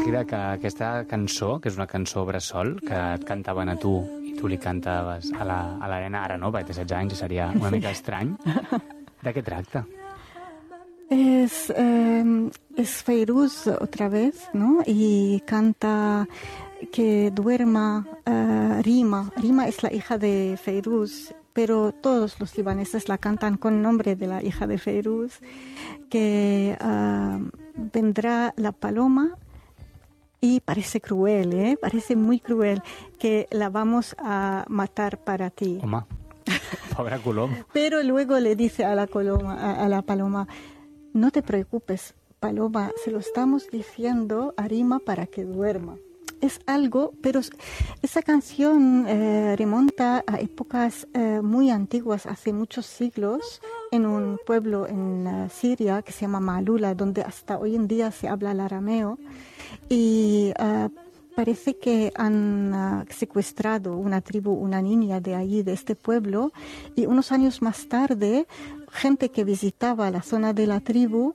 Ràgida, que aquesta cançó, que és una cançó bressol, que et cantaven a tu i tu li cantaves a l'Helena, ara no, perquè té 16 anys i seria una mica estrany. De què tracta? Es Feiruz otra vez, ¿no? Y canta que duerma, Rima. Rima es la hija de Feiruz, pero todos los libaneses la cantan con nombre de la hija de Feiruz, que vendrá la paloma y parece cruel, parece muy cruel, que la vamos a matar para ti. Home, pobre colom. Pero luego le dice a la paloma, no te preocupes, paloma, se lo estamos diciendo a Rima para que duerma. Es algo, pero esa canción remonta a épocas muy antiguas, hace muchos siglos, en un pueblo en Siria que se llama Malula, donde hasta hoy en día se habla el arameo, y parece que han secuestrado una tribu, una niña de allí, de este pueblo, y unos años más tarde, gente que visitaba la zona de la tribu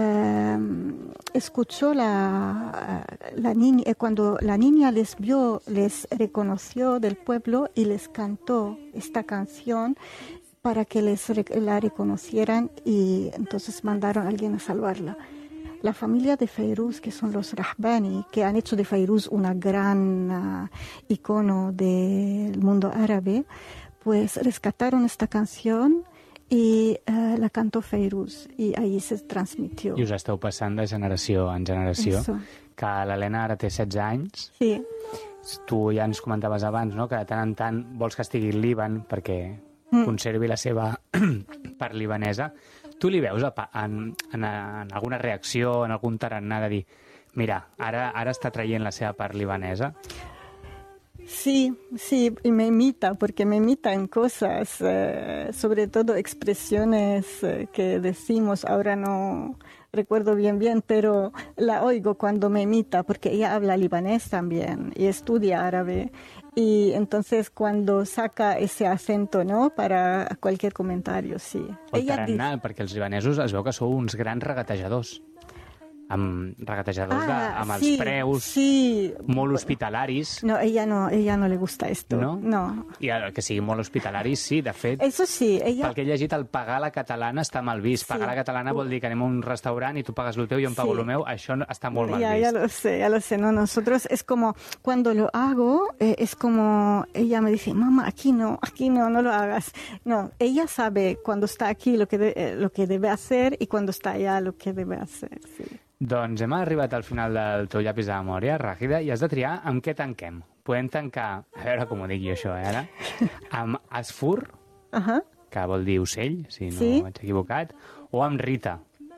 escuchó la niña, cuando la niña les vio, les reconoció del pueblo y les cantó esta canción para que la reconocieran, y entonces mandaron a alguien a salvarla. La familia de Feiruz, que son los Rahbani, que han hecho de Feiruz una gran icono del mundo árabe, pues rescataron esta canción i la cantó Feiruz, i ahir se transmitió. I us esteu passant de generació en generació. Eso. Que l'Helena ara té 16 anys. Sí. Tu ja ens comentaves abans, no?, que de tant en tant vols que estigui al Líban perquè conservi la seva part libanesa. Tu li veus en alguna reacció, en algun tarannà de dir mira, ara està traient la seva part libanesa? Sí, y me imita, porque me imita en cosas, sobre todo expresiones que decimos, ahora no recuerdo bien, pero la oigo cuando me imita, porque ella habla libanés también y estudia árabe, y entonces cuando saca ese acento, ¿no?, para cualquier comentario, sí. El tarannà, perquè els libanesos es veu que sou uns grans regatejadors. Amb els preus, sí, molt hospitalaris. No, ella no le gusta esto. No. I que sigui molt hospitalaris, sí, de fet. Eso sí, Pel que he llegit, el pagar la catalana està mal vist. Sí. Pagar la catalana vol dir que anem a un restaurant i tu pagues el teu i jo em pago el meu. Això està molt mal vist. Ya lo sé. No, nosotros es como, cuando lo hago, es como, ella me dice, mamá, aquí no lo hagas. No, ella sabe cuando está aquí lo que debe hacer y cuando está allá lo que debe hacer, sí. Doncs hem arribat al final del teu llapis de memòria, Ràgida, i has de triar amb què tanquem. Podem tancar, a veure com ho dic jo això, ara, amb Asfur, que vol dir ocell, si no vaig equivocat, o amb Rita.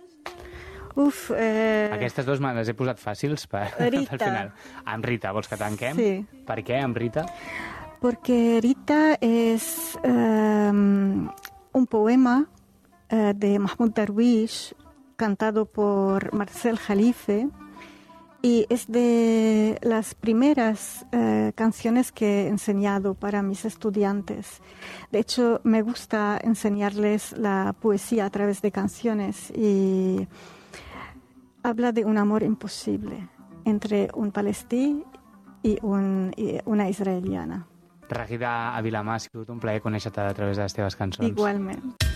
Aquestes dues me les he posat fàcils per al final. Amb Rita, vols que tanquem? Sí. Per què amb Rita? Porque Rita es un poema de Mahmoud Darwish, cantado por Marcel Khalife, y es de las primeras canciones que he enseñado para mis estudiantes. De hecho, me gusta enseñarles la poesía a través de canciones, y habla de un amor imposible entre un palestí i una israeliana. Ràgida Avilamà, ha sigut un plaer conèixer-te a través de les teves cançons. Igualment.